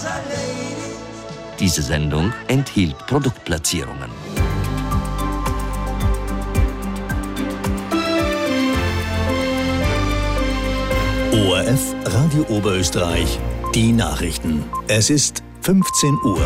Diese Sendung enthielt Produktplatzierungen. ORF Radio Oberösterreich, die Nachrichten. Es ist 15 Uhr.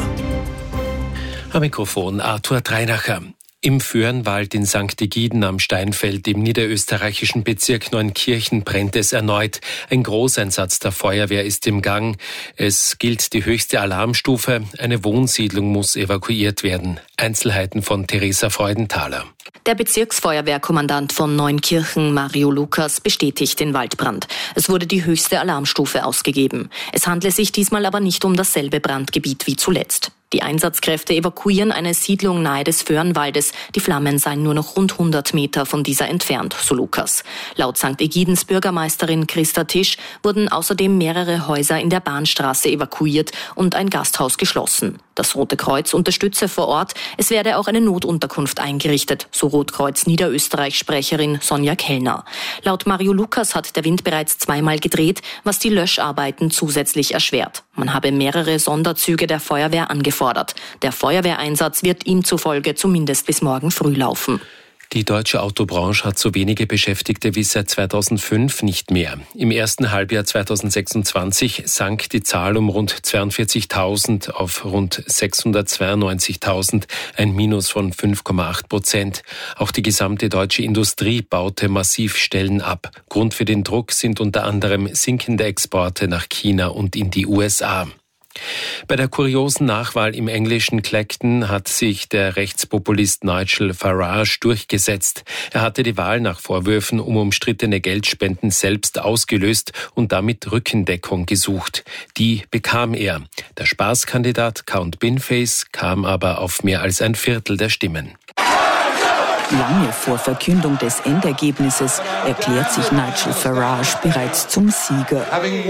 Am Mikrofon Arthur Dreinacher. Im Föhrenwald in St. Egiden am Steinfeld im niederösterreichischen Bezirk Neunkirchen brennt es erneut. Ein Großeinsatz der Feuerwehr ist im Gang. Es gilt die höchste Alarmstufe. Eine Wohnsiedlung muss evakuiert werden. Einzelheiten von Theresa Freudenthaler. Der Bezirksfeuerwehrkommandant von Neunkirchen, Mario Lukas, bestätigt den Waldbrand. Es wurde die höchste Alarmstufe ausgegeben. Es handle sich diesmal aber nicht um dasselbe Brandgebiet wie zuletzt. Die Einsatzkräfte evakuieren eine Siedlung nahe des Föhrenwaldes. Die Flammen seien nur noch rund 100 Meter von dieser entfernt, so Lukas. Laut St. Egidens Bürgermeisterin Christa Tisch wurden außerdem mehrere Häuser in der Bahnstraße evakuiert und ein Gasthaus geschlossen. Das Rote Kreuz unterstütze vor Ort. Es werde auch eine Notunterkunft eingerichtet, so Rotkreuz Niederösterreich-Sprecherin Sonja Kellner. Laut Mario Lukas hat der Wind bereits zweimal gedreht, was die Löscharbeiten zusätzlich erschwert. Man habe mehrere Sonderzüge der Feuerwehr angefordert. Der Feuerwehreinsatz wird ihm zufolge zumindest bis morgen früh laufen. Die deutsche Autobranche hat so wenige Beschäftigte wie seit 2005 nicht mehr. Im ersten Halbjahr 2026 sank die Zahl um rund 42.000 auf rund 692.000, ein Minus von 5,8%. Auch die gesamte deutsche Industrie baute massiv Stellen ab. Grund für den Druck sind unter anderem sinkende Exporte nach China und in die USA. Bei der kuriosen Nachwahl im englischen Clacton hat sich der Rechtspopulist Nigel Farage durchgesetzt. Er hatte die Wahl nach Vorwürfen um umstrittene Geldspenden selbst ausgelöst und damit Rückendeckung gesucht. Die bekam er. Der Spaßkandidat Count Binface kam aber auf mehr als ein Viertel der Stimmen. Lange vor Verkündung des Endergebnisses erklärt sich Nigel Farage bereits zum Sieger.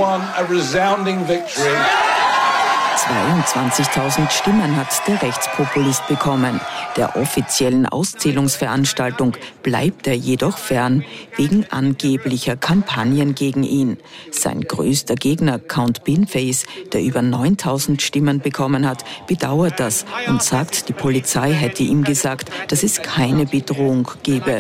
22.000 Stimmen hat der Rechtspopulist bekommen. Der offiziellen Auszählungsveranstaltung bleibt er jedoch fern, wegen angeblicher Kampagnen gegen ihn. Sein größter Gegner, Count Binface, der über 9.000 Stimmen bekommen hat, bedauert das und sagt, die Polizei hätte ihm gesagt, dass es keine Bedrohung gebe.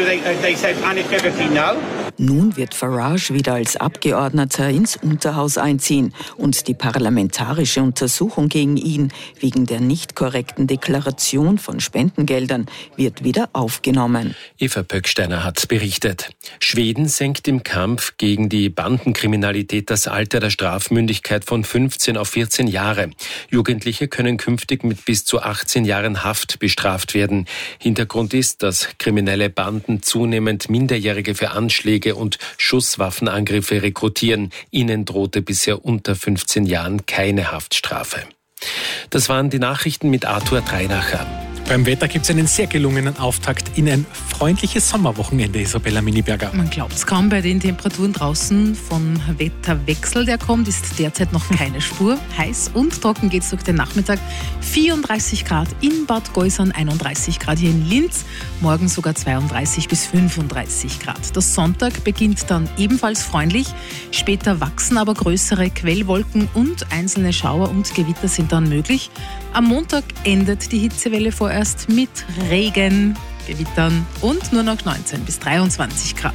Nun wird Farage wieder als Abgeordneter ins Unterhaus einziehen und die parlamentarische Untersuchung gegen ihn wegen der nicht korrekten Deklaration von Spendengeldern wird wieder aufgenommen. Eva Pöcksteiner hat berichtet. Schweden senkt im Kampf gegen die Bandenkriminalität das Alter der Strafmündigkeit von 15 auf 14 Jahre. Jugendliche können künftig mit bis zu 18 Jahren Haft bestraft werden. Hintergrund ist, dass kriminelle Banden zunehmend Minderjährige für Anschläge und Schusswaffenangriffe rekrutieren. Ihnen drohte bisher unter 15 Jahren keine Haftstrafe. Das waren die Nachrichten mit Arthur Dreinacher. Beim Wetter gibt es einen sehr gelungenen Auftakt in ein freundliches Sommerwochenende, Isabella Miniberger. Man glaubt es kaum, bei den Temperaturen draußen. Von Wetterwechsel, der kommt, ist derzeit noch keine Spur. Heiß und trocken geht es durch den Nachmittag. 34 Grad in Bad Geusern, 31 Grad hier in Linz. Morgen sogar 32 bis 35 Grad. Der Sonntag beginnt dann ebenfalls freundlich. Später wachsen aber größere Quellwolken und einzelne Schauer und Gewitter sind dann möglich. Am Montag endet die Hitzewelle vorerst mit Regen, Gewittern und nur noch 19 bis 23 Grad.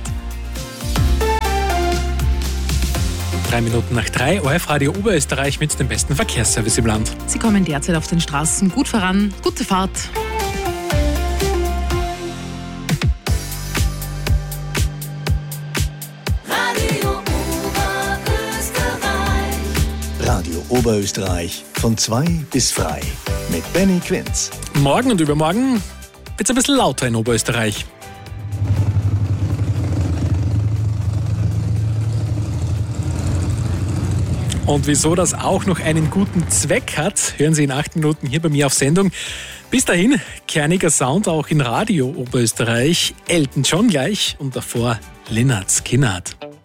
3:03, ORF Radio Oberösterreich mit dem besten Verkehrsservice im Land. Sie kommen derzeit auf den Straßen gut voran. Gute Fahrt. Radio Oberösterreich von 2 bis frei mit Benny Quinz. Morgen und übermorgen wird es ein bisschen lauter in Oberösterreich. Und wieso das auch noch einen guten Zweck hat, hören Sie in 8 Minuten hier bei mir auf Sendung. Bis dahin, kerniger Sound auch in Radio Oberösterreich. Elton John gleich und davor Lynyrd Skynyrd.